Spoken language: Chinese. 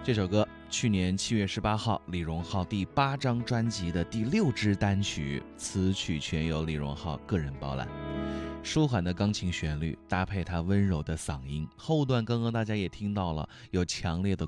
这首歌去年7月18号李荣浩第8张专辑的第6支单曲，词曲全由李荣浩个人包揽。舒缓的钢琴旋律搭配他温柔的嗓音，后段刚刚大家也听到了有强烈的